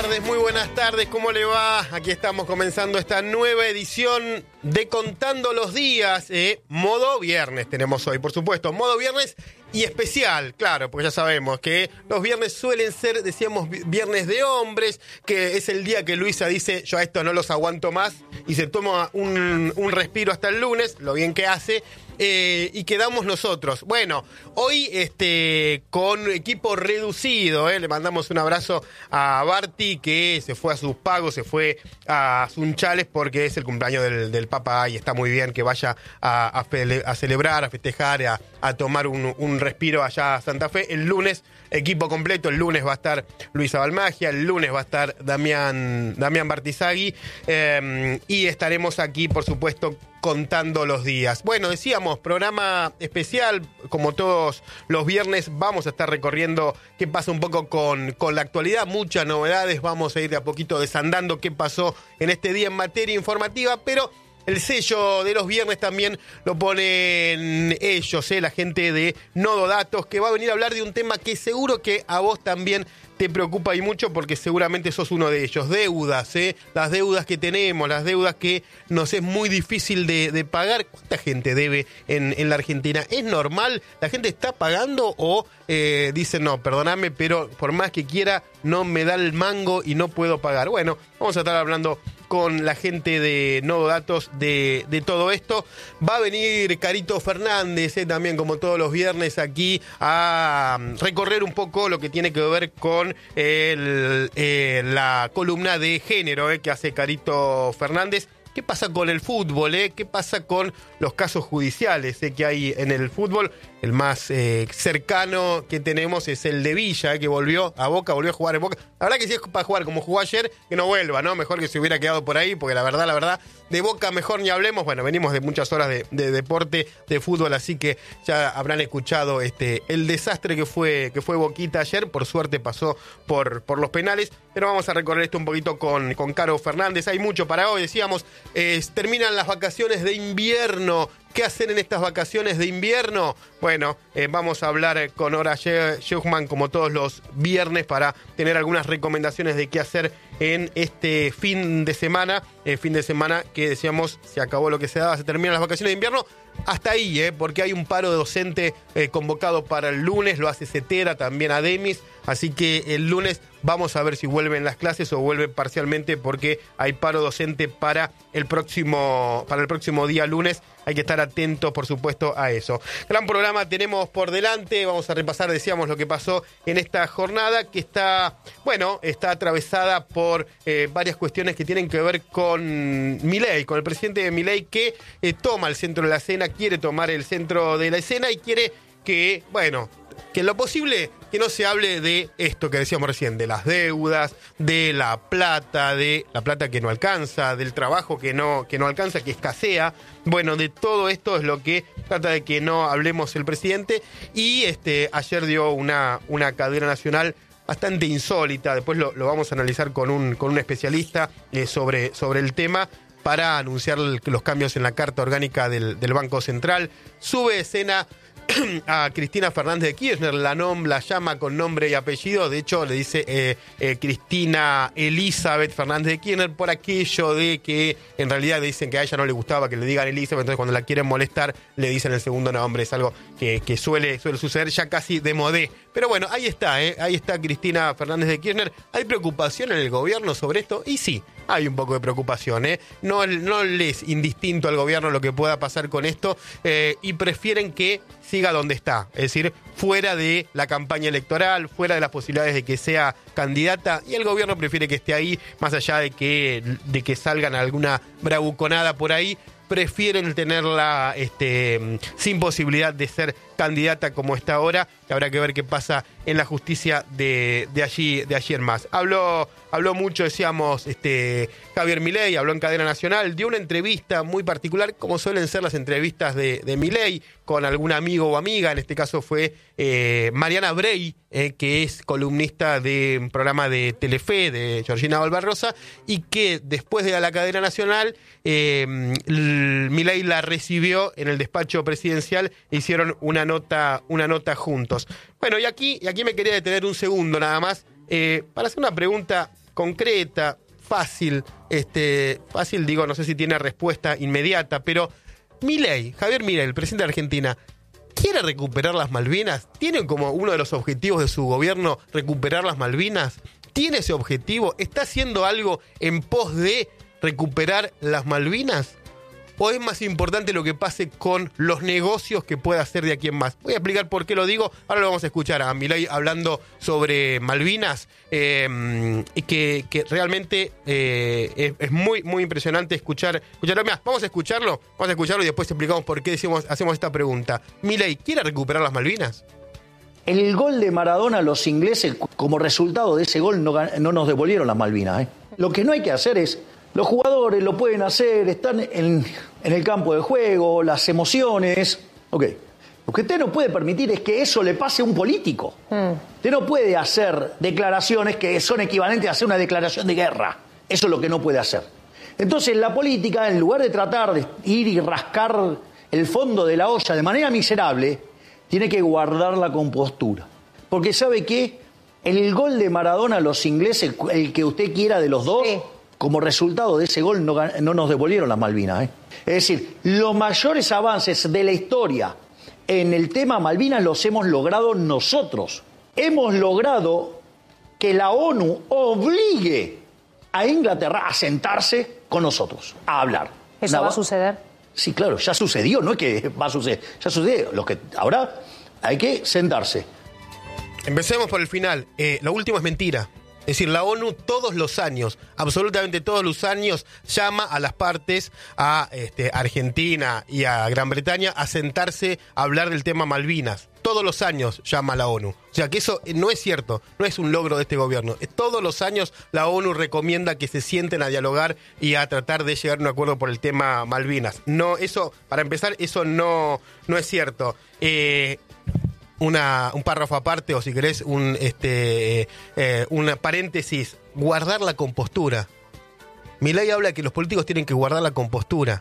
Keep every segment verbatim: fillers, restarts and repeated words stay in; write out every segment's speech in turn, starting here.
tardes, muy buenas tardes, ¿cómo le va? Aquí estamos comenzando esta nueva edición de Contando los Días, eh, modo viernes tenemos hoy, por supuesto, modo viernes y especial, claro, porque ya sabemos que los viernes suelen ser, decíamos, viernes de hombres, que es el día que Luisa dice, yo a esto no los aguanto más, y se toma un, un respiro hasta el lunes, lo bien que hace. Eh, y quedamos nosotros. Bueno, hoy este con equipo reducido, eh, le mandamos un abrazo a Barty, que se fue a sus pagos, se fue a Sunchales porque es el cumpleaños del, del papá y está muy bien que vaya a, a, fe, a celebrar, a festejar, a, a tomar un, un respiro allá a Santa Fe. El lunes, equipo completo, el lunes va a estar Luisa Balmagia, el lunes va a estar Damián, Damián Bartizagui, eh, y estaremos aquí, por supuesto, contando los días. Bueno, decíamos, programa especial, como todos los viernes, vamos a estar recorriendo qué pasa un poco con, con la actualidad, muchas novedades, vamos a ir de a poquito desandando qué pasó en este día en materia informativa, pero el sello de los viernes también lo ponen ellos, eh, la gente de Nodo Datos, que va a venir a hablar de un tema que seguro que a vos también te preocupa y mucho porque seguramente sos uno de ellos. Deudas, ¿eh? Las deudas que tenemos, las deudas que nos es muy difícil de, de pagar. ¿Cuánta gente debe en, en la Argentina? ¿Es normal? ¿La gente está pagando o eh, dice, no, perdóname, pero por más que quiera, no me da el mango y no puedo pagar? Bueno, vamos a estar hablando con la gente de Nodo Datos de, de todo esto. Va a venir Carito Fernández, eh, también como todos los viernes aquí, a recorrer un poco lo que tiene que ver con el, eh, la columna de género eh, que hace Carito Fernández. ¿Qué pasa con el fútbol? Eh? ¿Qué pasa con los casos judiciales eh, que hay en el fútbol? El más eh, cercano que tenemos es el de Villa, eh, que volvió a Boca, volvió a jugar en Boca. La verdad que si es para jugar como jugó ayer, que no vuelva, ¿no? Mejor que se hubiera quedado por ahí, porque la verdad, la verdad, de Boca mejor ni hablemos. Bueno, venimos de muchas horas de, de deporte, de fútbol, así que ya habrán escuchado este el desastre que fue, que fue Boquita ayer. Por suerte pasó por, por los penales, pero vamos a recorrer esto un poquito con, con Caro Fernández. Hay mucho para hoy, decíamos, eh, terminan las vacaciones de invierno. ¿Qué hacer en estas vacaciones de invierno? Bueno, eh, vamos a hablar con Nora Schuchman como todos los viernes para tener algunas recomendaciones de qué hacer en este fin de semana. Eh, fin de semana que decíamos, se acabó lo que se daba, se terminan las vacaciones de invierno. Hasta ahí, eh, porque hay un paro docente eh, convocado para el lunes, lo hace CETERA, también ADEMIS, así que el lunes vamos a ver si vuelven las clases o vuelven parcialmente porque hay paro docente para el próximo, para el próximo día lunes. Hay que estar atentos, por supuesto, a eso. Gran programa tenemos por delante. Vamos a repasar, decíamos, lo que pasó en esta jornada, que está, bueno, está atravesada por eh, varias cuestiones que tienen que ver con Milei, con el presidente Milei, que eh, toma el centro de la escena, quiere tomar el centro de la escena y quiere que, bueno, que en lo posible que no se hable de esto que decíamos recién, de las deudas, de la plata, de la plata que no alcanza, del trabajo que no, que no alcanza, que escasea. Bueno, de todo esto es lo que trata de que no hablemos el presidente. Y este ayer dio una, una cadena nacional bastante insólita. Después lo, lo vamos a analizar con un, con un especialista eh, sobre, sobre el tema, para anunciar los cambios en la Carta Orgánica del, del Banco Central. Sube escena a Cristina Fernández de Kirchner, la, nom, la llama con nombre y apellido. De hecho, le dice eh, eh, Cristina Elizabeth Fernández de Kirchner, por aquello de que en realidad le dicen que a ella no le gustaba que le digan Elizabeth, entonces cuando la quieren molestar le dicen el segundo nombre. Es algo que, que suele, suele suceder ya casi de modé. Pero bueno, ahí está, eh, ahí está Cristina Fernández de Kirchner. ¿Hay preocupación en el gobierno sobre esto? Y sí, hay un poco de preocupación, ¿eh? No, no les es indistinto al gobierno lo que pueda pasar con esto, eh, y prefieren que siga donde está, es decir, fuera de la campaña electoral, fuera de las posibilidades de que sea candidata, y el gobierno prefiere que esté ahí, más allá de que, de que salgan alguna bravuconada por ahí. Prefieren tenerla este, sin posibilidad de ser candidata como está ahora. Habrá que ver qué pasa en la justicia de, de allí de allí en más. Habló, habló mucho, decíamos, este, Javier Milei, habló en cadena nacional, dio una entrevista muy particular, como suelen ser las entrevistas de, de Milei, con algún amigo o amiga. En este caso fue eh, Mariana Brey, eh, que es columnista de un programa de Telefe, de Georgina Barbarosa, y que después de la cadena nacional, eh, Milei la recibió en el despacho presidencial e hicieron una nota, una nota juntos. Bueno, y aquí, y aquí me quería detener un segundo nada más, eh, para hacer una pregunta concreta, fácil, este, fácil digo, no sé si tiene respuesta inmediata, pero Milei, Javier Milei, el presidente de Argentina, ¿quiere recuperar las Malvinas? ¿Tiene como uno de los objetivos de su gobierno recuperar las Malvinas? ¿Tiene ese objetivo? ¿Está haciendo algo en pos de recuperar las Malvinas? ¿O es más importante lo que pase con los negocios que pueda hacer de aquí en más? Voy a explicar por qué lo digo. Ahora lo vamos a escuchar a Milei hablando sobre Malvinas, eh, y que, que realmente eh, es, es muy muy impresionante escuchar. escucharlo. Mirá, vamos a escucharlo, vamos a escucharlo y después explicamos por qué decimos, hacemos esta pregunta. Milei, ¿quiere recuperar las Malvinas? El gol de Maradona a los ingleses, como resultado de ese gol, no, no nos devolvieron las Malvinas. ¿eh? Lo que no hay que hacer es... Los jugadores lo pueden hacer, están en, en el campo de juego, las emociones. Ok. Lo que usted no puede permitir es que eso le pase a un político. Mm. Usted no puede hacer declaraciones que son equivalentes a hacer una declaración de guerra. Eso es lo que no puede hacer. Entonces, la política, en lugar de tratar de ir y rascar el fondo de la olla de manera miserable, tiene que guardar la compostura. Porque ¿sabe qué? El gol de Maradona a los ingleses, el que usted quiera de los dos... Sí. Como resultado de ese gol no, no nos devolvieron las Malvinas. ¿eh? Es decir, los mayores avances de la historia en el tema Malvinas los hemos logrado nosotros. Hemos logrado que la ONU obligue a Inglaterra a sentarse con nosotros, a hablar. ¿Eso Nada, va a suceder? Sí, claro, ya sucedió, no es que va a suceder, ya sucedió. Lo que, ahora hay que sentarse. Empecemos por el final. Eh, lo último es mentira. Es decir, la ONU todos los años, absolutamente todos los años, llama a las partes, a este, Argentina y a Gran Bretaña, a sentarse a hablar del tema Malvinas. Todos los años llama a la ONU. O sea que eso no es cierto, no es un logro de este gobierno. Todos los años la ONU recomienda que se sienten a dialogar y a tratar de llegar a un acuerdo por el tema Malvinas. No, eso, para empezar, eso no, no es cierto. Eh... Una, un párrafo aparte, o si querés, un este eh, una paréntesis, guardar la compostura. Milei habla de que los políticos tienen que guardar la compostura.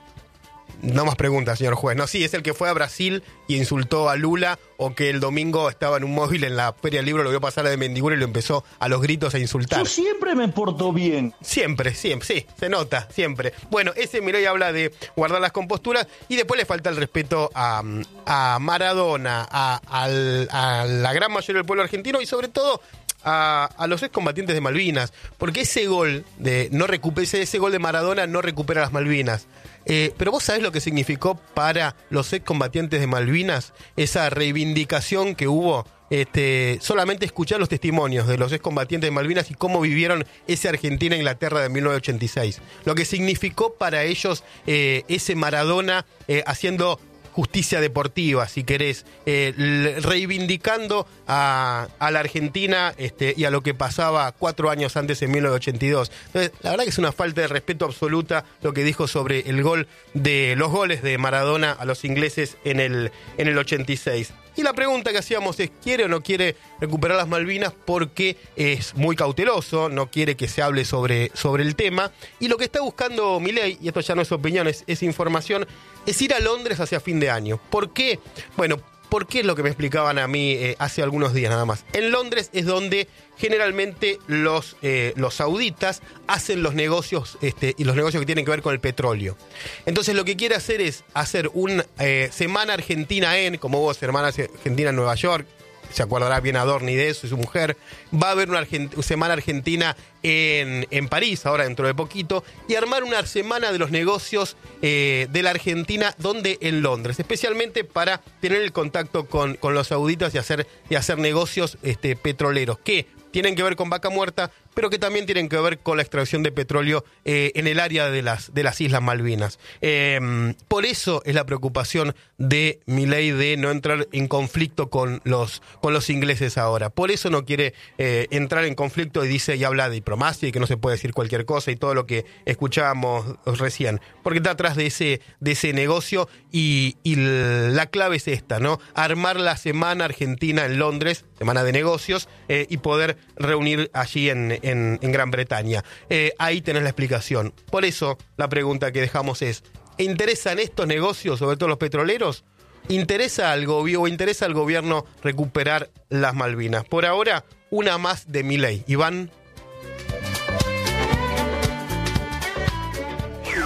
No más preguntas, señor juez. No, sí, es el que fue a Brasil y insultó a Lula, o que el domingo estaba en un móvil en la Feria del Libro, lo vio pasar a de Mendigura y lo empezó a los gritos a insultar. Yo siempre me porto bien. Siempre, siempre, sí, se nota, siempre. Bueno, ese Milei habla de guardar las composturas y después le falta el respeto a, a Maradona, a, a, a la gran mayoría del pueblo argentino y sobre todo a, a los excombatientes de Malvinas, porque ese gol de no recupera, ese, ese gol de Maradona no recupera las Malvinas. Eh, pero vos sabés lo que significó para los excombatientes de Malvinas esa reivindicación que hubo. Este, solamente escuchar los testimonios de los excombatientes de Malvinas y cómo vivieron ese Argentina-Inglaterra de mil novecientos ochenta y seis. Lo que significó para ellos eh, ese Maradona eh, haciendo justicia deportiva, si querés, eh, reivindicando a, a la Argentina este, y a lo que pasaba cuatro años antes en mil novecientos ochenta y dos. Entonces, la verdad que es una falta de respeto absoluta lo que dijo sobre el gol de los goles de Maradona a los ingleses en el, en el ochenta y seis. Y la pregunta que hacíamos es, ¿quiere o no quiere recuperar las Malvinas? Porque es muy cauteloso, no quiere que se hable sobre, sobre el tema. Y lo que está buscando Milei, y esto ya no es opinión, es, es información, es ir a Londres hacia fin de año. ¿Por qué? Bueno, ¿por qué es lo que me explicaban a mí eh, hace algunos días nada más? En Londres es donde generalmente los, eh, los sauditas hacen los negocios este, y los negocios que tienen que ver con el petróleo. Entonces lo que quiere hacer es hacer una eh, semana argentina en, como hubo semana argentina en Nueva York, se acordará bien Adorni de eso y su mujer, va a haber una Argent- semana argentina en, en París, ahora dentro de poquito, y armar una semana de los negocios eh, de la Argentina, donde en Londres, especialmente para tener el contacto con, con los sauditas y hacer, y hacer negocios este, petroleros, que tienen que ver con Vaca Muerta, pero que también tienen que ver con la extracción de petróleo eh, en el área de las, de las Islas Malvinas. Eh, por eso es la preocupación de Milei de no entrar en conflicto con los, con los ingleses ahora. Por eso no quiere eh, entrar en conflicto y dice y habla de diplomacia y que no se puede decir cualquier cosa y todo lo que escuchábamos recién. Porque está atrás de ese, de ese negocio y, y la clave es esta, ¿no? Armar la semana argentina en Londres, semana de negocios, eh, y poder reunir allí en En, en Gran Bretaña. Eh, ahí tenés la explicación. Por eso la pregunta que dejamos es, ¿interesan estos negocios, sobre todo los petroleros? ¿Interesa al gobierno o interesa al gobierno recuperar las Malvinas? Por ahora, una más de Milei. Iván.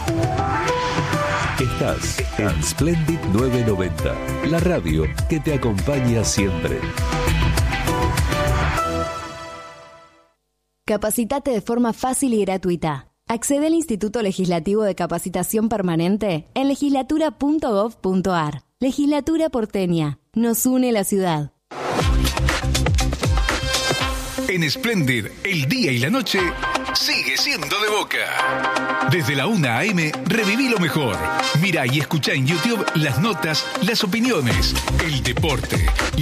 Estás en Splendid novecientos noventa, la radio que te acompaña siempre. Capacitate de forma fácil y gratuita. Accede al Instituto Legislativo de Capacitación Permanente en legislatura punto gov punto ar. Legislatura porteña. Nos une la ciudad. En Splendid, el día y la noche sigue siendo de Boca. Desde la una a eme, reviví lo mejor. Mira y escucha en YouTube las notas, las opiniones, el deporte,